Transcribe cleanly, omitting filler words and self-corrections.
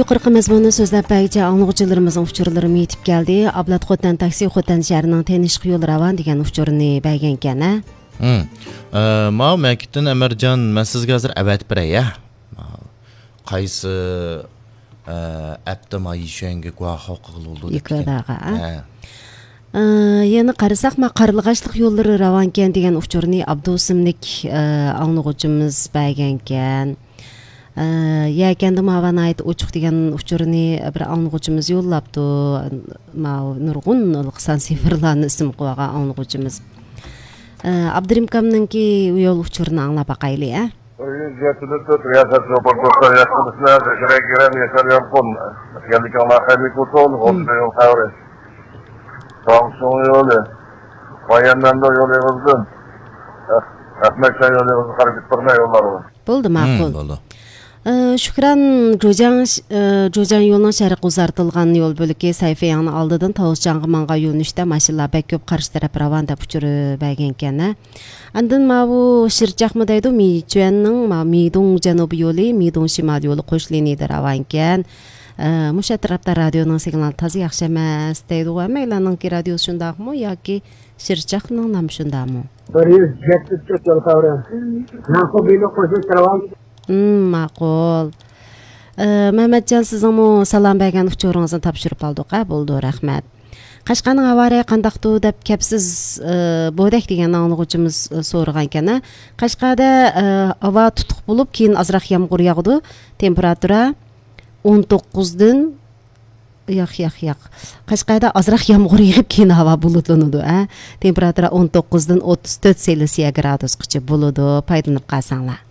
Yuqorqi mazmunni so'zlab bergancha anglag'uchilarimizning uchurlari yetib keldi. Ablat Xotan taksi Xotan shahrining tanish yo'l ravon degan uchurini bergan ekan. Ma makitdan Amarjon, men sizga hozir avat beray ya. Qaysi apta mayishanga guvoh qiloldi. Yuqoridaga. Yana qarasak, ma qarilg'ashliq yo'llari ravon ekan degan uchurni Abdusimlik anglag'uchimiz bergan ekan. Yakanda mavana ayt uchuq degan uchurini bir anglag'uchimiz yo'llabdi. Ma nurg'un ilqsan sifirlarni ism qo'ygan anglag'uchimiz. Abdurimkamninki yo'l uchurini anglab baqayli, a? Bo'ldi, ma'qul. Shukran Jo'jan yo'lning sharq uzartilgan yo'l bo'ligi sayfiyani oldidan Tavusjanga manga yo'nishda mashinalar bek ko'p qarshi taraf ravon deb uchirib bergan ekan. Andan ma bu Shirjaqmi deydi, Michuanning Midong janubiy yo'li, Midong shimol yo'li qo'sh liniyada ravon ekan. Musha tarafda radioning signali toza yaxshi emas deydi. Maylaning radio shundaqmi yoki Shirjaqning ham shundaqmi? Ma'qul. Mehmetjon, sizning salom bergan uchuringizni topshirib oldik, bo'ldi, rahmat. Qashqarning avariya qandaqdi deb kapsiz bo'dak degan anglag'uchimiz so'ragan ekan. Qashqarda havo tutuq bo'lib, keyin ozroq yomg'ir yog'di. Temperatura 19 dan yo'q. Qashqarda ozroq yomg'ir yog'ib, keyin havo bulutlanadi, Temperatura 19 dan 34 Selsiya gradusgacha bo'ladi. Foydalanib qolsanglar.